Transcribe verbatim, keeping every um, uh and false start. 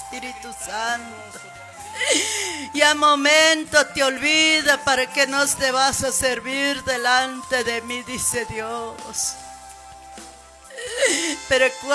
Espíritu Santo. Y a momento te olvida para que no te vas a servir delante de mí, dice Dios. Pero